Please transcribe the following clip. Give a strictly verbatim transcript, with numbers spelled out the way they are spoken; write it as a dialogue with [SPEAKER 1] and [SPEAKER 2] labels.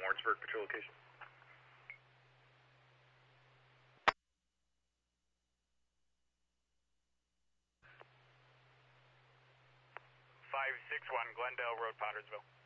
[SPEAKER 1] Warrensburg patrol location.
[SPEAKER 2] five six one Glendale Road, Pondersville.